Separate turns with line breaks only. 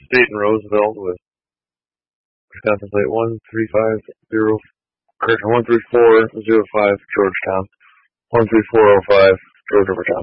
State and Roosevelt with Wisconsin Plate 135-0, correction, 13405 Georgetown, 13405 George Rivertown.